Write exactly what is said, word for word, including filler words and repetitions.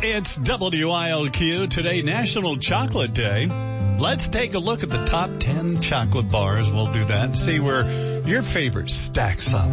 It's W I L Q, today National Chocolate Day. Let's take a look at the top ten chocolate bars. We'll do that and see where your favorite stacks up.